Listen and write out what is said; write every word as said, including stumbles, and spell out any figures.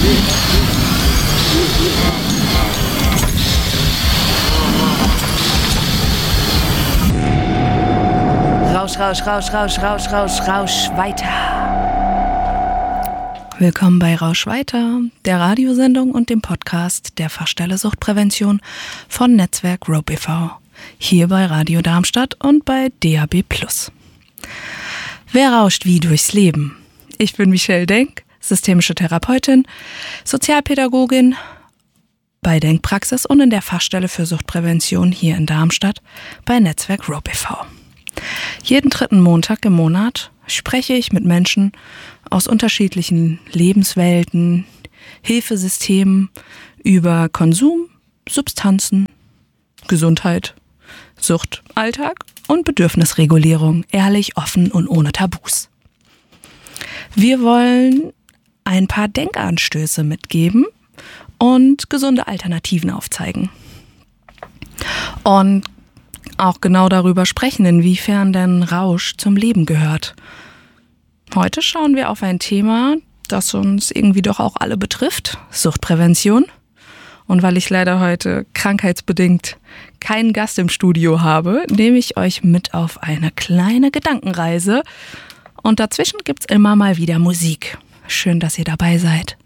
Rausch, Rausch, Rausch, Rausch, Rausch, Rausch, Rausch, weiter. Willkommen bei Rausch weiter, der Radiosendung und dem Podcast der Fachstelle Suchtprävention von Netzwerk Rope e V. Hier bei Radio Darmstadt und bei D A B plus. Wer rauscht wie durchs Leben? Ich bin Michelle Denk, systemische Therapeutin, Sozialpädagogin bei Denkpraxis und in der Fachstelle für Suchtprävention hier in Darmstadt bei Netzwerk Rope e V. Jeden dritten Montag im Monat spreche ich mit Menschen aus unterschiedlichen Lebenswelten, Hilfesystemen über Konsum, Substanzen, Gesundheit, Sucht, Alltag und Bedürfnisregulierung, ehrlich, offen und ohne Tabus. Wir wollen ein paar Denkanstöße mitgeben und gesunde Alternativen aufzeigen. Und auch genau darüber sprechen, inwiefern denn Rausch zum Leben gehört. Heute schauen wir auf ein Thema, das uns irgendwie doch auch alle betrifft, Suchtprävention. Und weil ich leider heute krankheitsbedingt keinen Gast im Studio habe, nehme ich euch mit auf eine kleine Gedankenreise. Und dazwischen gibt's immer mal wieder Musik. Schön, dass ihr dabei seid.